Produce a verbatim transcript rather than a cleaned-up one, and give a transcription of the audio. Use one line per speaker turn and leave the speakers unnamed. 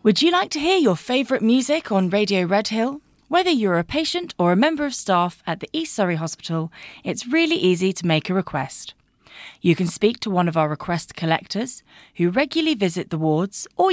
Would you like to hear your favourite music on Radio Redhill? Whether you're a patient or a member of staff at the East Surrey Hospital, it's really easy to make a request. You can speak to one of our request collectors who regularly visit the wards, or